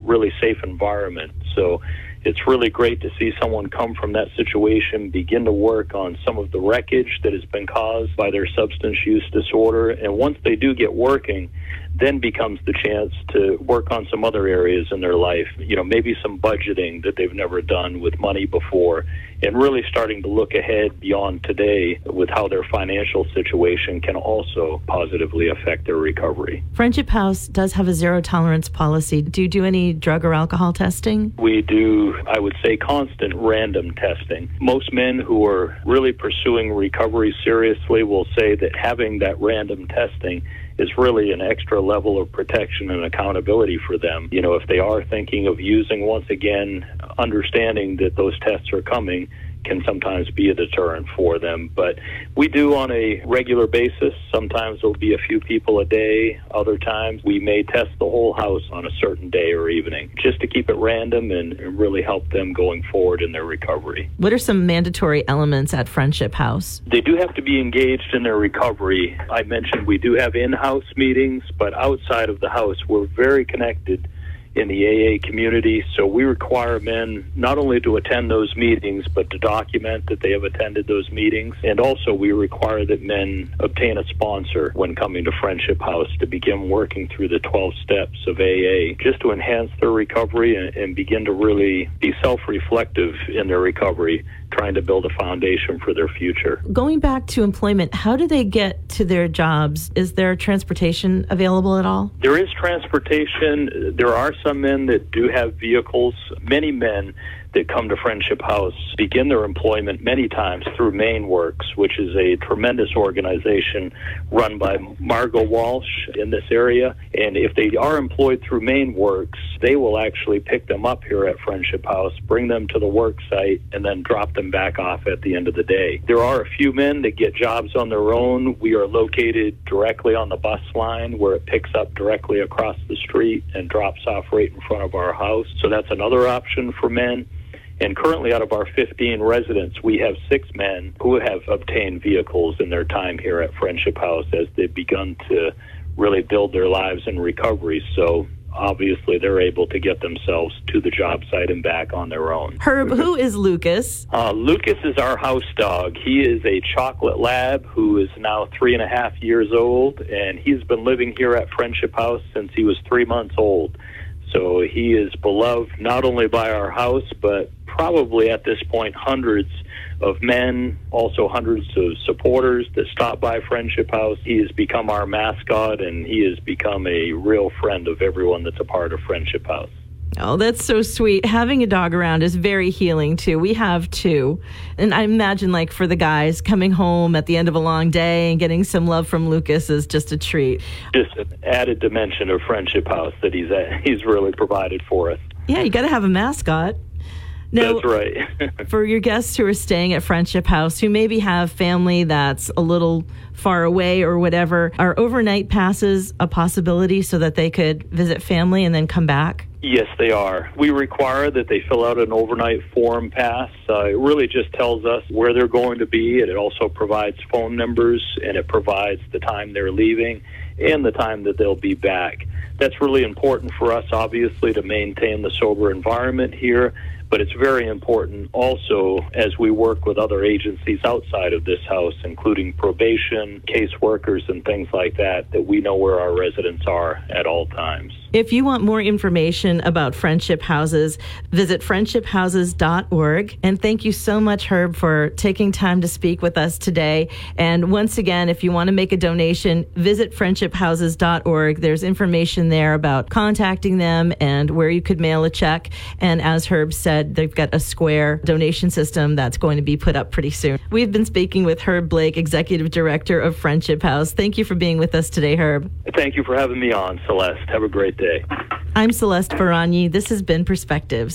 really safe environment. So it's really great to see someone come from that situation, begin to work on some of the wreckage that has been caused by their substance use disorder. And once they do get working, then becomes the chance to work on some other areas in their life, maybe some budgeting that they've never done with money before, and really starting to look ahead beyond today with how their financial situation can also positively affect their recovery. Friendship House does have a zero-tolerance policy. Do you do any drug or alcohol testing? We do, I would say, constant random testing. Most men who are really pursuing recovery seriously will say that having that random testing is really an extra level of protection and accountability for them. If they are thinking of using, once again, understanding that those tests are coming can sometimes be a deterrent for them. But we do on a regular basis. Sometimes there'll be a few people a day. Other times we may test the whole house on a certain day or evening, just to keep it random and really help them going forward in their recovery. What are some mandatory elements at Friendship House? They do have to be engaged in their recovery. I mentioned we do have in-house meetings, but outside of the house, we're very connected in the AA community, so we require men not only to attend those meetings, but to document that they have attended those meetings. And also we require that men obtain a sponsor when coming to Friendship House to begin working through the 12 steps of AA, just to enhance their recovery and begin to really be self-reflective in their recovery, trying to build a foundation for their future. Going back to employment, how do they get to their jobs? Is there transportation available at all? There is transportation. There are some men that do have vehicles. Many men that come to Friendship House begin their employment many times through MainWorks, which is a tremendous organization run by Margot Walsh in this area. And if they are employed through MainWorks, they will actually pick them up here at Friendship House, bring them to the work site, and then drop them back off at the end of the day. There are a few men that get jobs on their own. We are located directly on the bus line where it picks up directly across the street and drops off right in front of our house. So that's another option for men. And currently, out of our 15 residents, we have 6 men who have obtained vehicles in their time here at Friendship House as they've begun to really build their lives in recovery. So obviously, they're able to get themselves to the job site and back on their own. Herb, who is Lucas? Lucas is our house dog. He is a chocolate lab who is now 3.5 years old, and he's been living here at Friendship House since he was 3 months old. So he is beloved not only by our house, but probably at this point hundreds of men, also hundreds of supporters that stop by Friendship House. He has become our mascot, and he has become a real friend of everyone that's a part of Friendship House. Oh, that's so sweet. Having a dog around is very healing, too. We have 2. And I imagine, for the guys, coming home at the end of a long day and getting some love from Lucas is just a treat. Just an added dimension of Friendship House that he's really provided for us. Yeah, you got to have a mascot. Now, that's right. For your guests who are staying at Friendship House, who maybe have family that's a little far away or whatever, are overnight passes a possibility so that they could visit family and then come back? Yes, they are. We require that they fill out an overnight form pass. It really just tells us where they're going to be, and it also provides phone numbers, and it provides the time they're leaving and the time that they'll be back. That's really important for us, obviously, to maintain the sober environment here. But it's very important also as we work with other agencies outside of this house, including probation, caseworkers, and things like that, that we know where our residents are at all times. If you want more information about Friendship Houses, visit friendshiphouses.org. And thank you so much, Herb, for taking time to speak with us today. And once again, if you want to make a donation, visit friendshiphouses.org. There's information there about contacting them and where you could mail a check. And as Herb said, they've got a Square donation system that's going to be put up pretty soon. We've been speaking with Herb Blake, Executive Director of Friendship House. Thank you for being with us today, Herb. Thank you for having me on, Celeste. Have a great day. I'm Celeste Ferragni. This has been Perspectives.